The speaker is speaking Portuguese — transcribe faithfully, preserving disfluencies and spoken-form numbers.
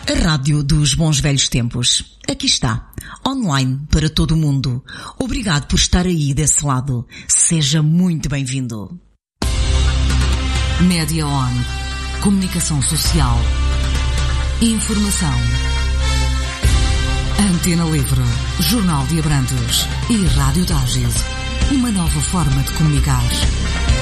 A rádio dos bons velhos tempos. Aqui está. Online para todo o mundo. Obrigado por estar aí desse lado. Seja muito bem-vindo. Média On. Comunicação social. Informação. Antena Livre. Jornal de Abrantes. E Rádio Tágil. Uma nova forma de comunicar.